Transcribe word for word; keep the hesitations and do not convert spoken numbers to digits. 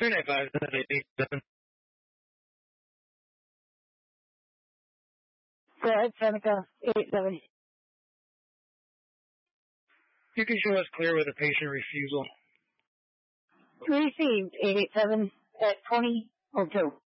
three nine five, eight eight seven. Go ahead, Seneca, eight seven. You can show us clear with a patient refusal. Received, eight eight seven at twenty oh two.